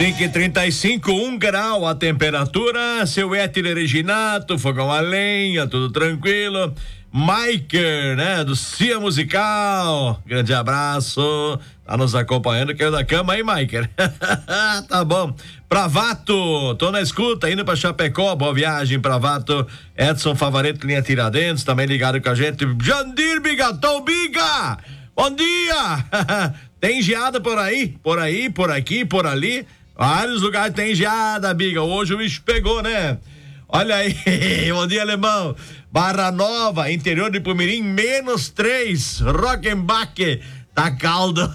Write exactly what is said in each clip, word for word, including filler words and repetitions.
cinco e trinta e cinco, um grau a temperatura, seu Éter Reginato, fogão a lenha, tudo tranquilo. Maiker, né, do Cia Musical, grande abraço, tá nos acompanhando, caiu da cama aí, Maiker. Tá bom. Pravato, tô na escuta, indo pra Chapecó, boa viagem, Pravato. Edson Favareto, linha Tiradentes, também ligado com a gente. Jandir Bigatão Biga, bom dia. Tem geada por aí, por aí, por aqui, por ali. Vários lugares tem geada, Biga. Hoje o bicho pegou, né? Olha aí, bom dia, alemão. Barra Nova, interior de Pumirim, menos três. Rockenbach, tá caldo.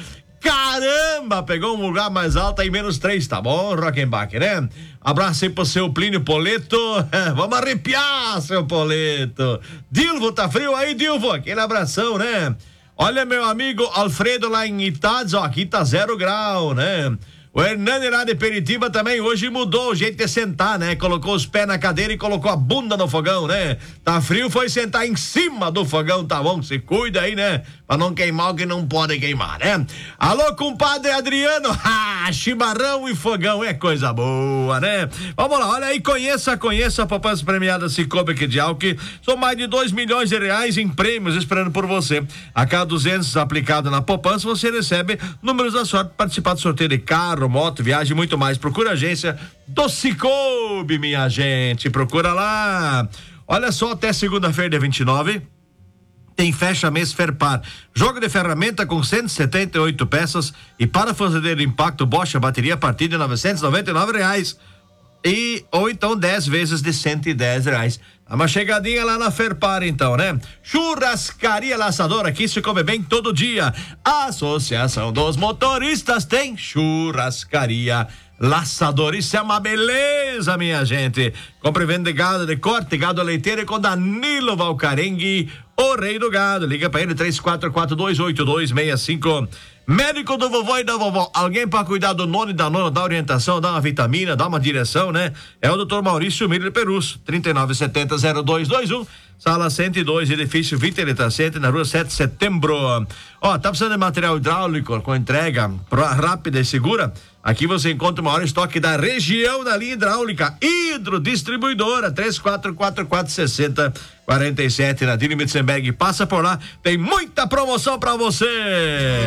Caramba, pegou um lugar mais alto aí, menos três, tá bom, Rockenbach, né? Abraço aí pro seu Plínio Poleto. Vamos arrepiar, seu Poleto. Dilvo, tá frio aí, Dilvo? Aquele abração, né? Olha, meu amigo Alfredo lá em Itads, ó, aqui tá zero grau, né? O Hernani lá de Peritiba também hoje mudou o jeito de sentar, né? Colocou os pés na cadeira e colocou a bunda no fogão, né? Tá frio, foi sentar em cima do fogão, tá bom? Se cuida aí, né? Pra não queimar o que não pode queimar, né? Alô, compadre Adriano, ah, chimarrão e fogão é coisa boa, né? Vamos lá, olha aí, conheça, conheça a poupança premiada Cicobi Credial, que são mais de dois milhões de reais em prêmios esperando por você. A cada duzentos aplicado na poupança, você recebe números da sorte para participar do sorteio de carro, moto, viagem e muito mais. Procura a agência do Cicobi, minha gente. Procura lá. Olha só, até segunda-feira, dia vinte e nove, tem fecha mês Ferpar. Jogo de ferramenta com cento e setenta e oito peças e parafusadeira impacto Bosch a bateria a partir de novecentos e noventa e nove reais. E, ou então dez vezes de cento e dez reais. Dá uma chegadinha lá na Ferpar, então, né? Churrascaria Laçador, aqui se come bem todo dia. Associação dos Motoristas tem churrascaria Laçador. Isso é uma beleza, minha gente. Compre e vende gado de corte, gado leiteiro com Danilo Valcarengue, o rei do gado. Liga pra ele, três quatro quatro, dois oito dois, seis cinco. Médico do vovô e da vovó, alguém pra cuidar do nono e da nona, dar orientação, dar uma vitamina, dar uma direção, né? É o doutor Maurício Miller Perus, trinta e nove setenta, zero dois dois um, sala cento e dois, edifício Vita Eletracente, na rua sete de setembro. Ó, tá precisando de material hidráulico com entrega pra, rápida e segura? Aqui você encontra o maior estoque da região da linha hidráulica Hidro Distribuidora, três quatro quatro quatro, seis zero quatro sete, na Dini Mitzenberg. Passa por lá, tem muita promoção pra você.